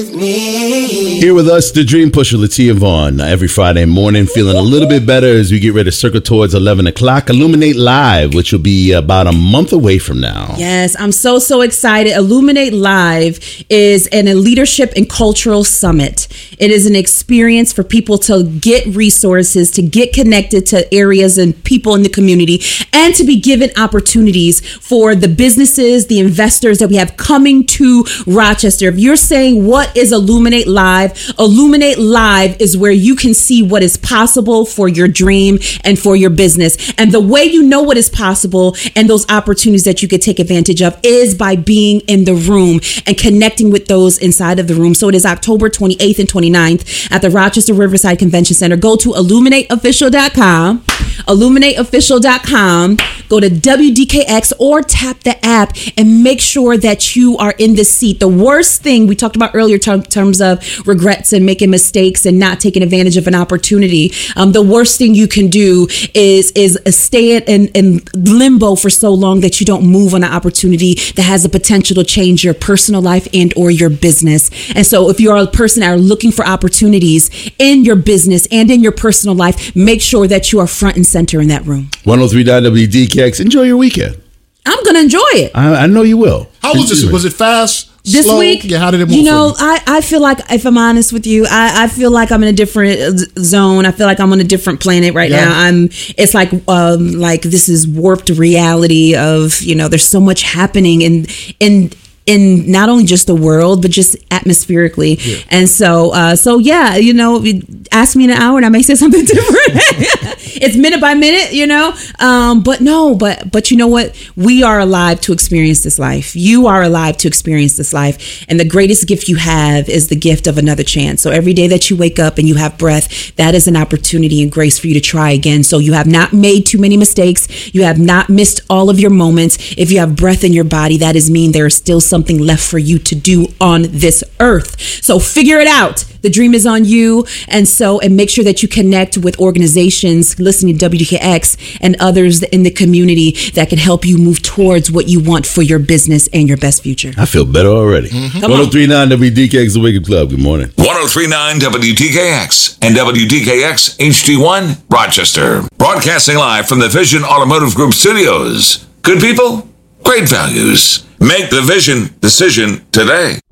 Here with us, the Dream Pusher, Latia Vaughn, every Friday morning, feeling a little bit better as we get ready to circle towards 11 o'clock. Illuminate Live, which will be about a month away from now. Yes, I'm so excited. Illuminate Live is a leadership and cultural summit. It is an experience for people to get resources, to get connected to areas and people in the community, and to be given opportunities for the businesses, the investors that we have coming to Rochester. If you're saying, what is Illuminate Live? Illuminate Live is where you can see what is possible for your dream and for your business. And the way you know what is possible and those opportunities that you could take advantage of is by being in the room and connecting with those inside of the room. So it is October 28th and 29th at the Rochester Riverside Convention Center. Go to illuminateofficial.com. illuminateofficial.com. Go to WDKX or tap the app and make sure that you are in the seat. The worst thing we talked about earlier in terms of regrets and making mistakes and not taking advantage of an opportunity. The worst thing you can do is stay in limbo for so long that you don't move on an opportunity that has the potential to change your personal life and or your business. And so if you're a person that are looking for opportunities in your business and in your personal life, make sure that you are front and center in that room. 103.9 WDKX. Enjoy your weekend. I'm going to enjoy it. I know you will. How was this? Was it fast? This slow? week, yeah, how did it move? I feel like, if I'm honest with you, I feel like I'm in a different zone. I feel like I'm on a different planet right now. It's like this is warped reality of, there's so much happening in not only just the world, but just atmospherically. Yeah. And so ask me in an hour and I may say something different. It's minute by minute, but you know what? We are alive to experience this life. You are alive to experience this life. And the greatest gift you have is the gift of another chance. So every day that you wake up and you have breath, that is an opportunity and grace for you to try again. So you have not made too many mistakes. You have not missed all of your moments. If you have breath in your body, that is mean there is still something left for you to do on this earth. So figure it out. The dream is on you. And make sure that you connect with organizations listening to WDKX and others in the community that can help you move towards what you want for your business and your best future. I feel better already. 103.9 WDKX, The Wake Up Club. Good morning. 103.9 WDKX and WDKX HD1 Rochester. Broadcasting live from the Vision Automotive Group studios. Good people, great values. Make the Vision decision today.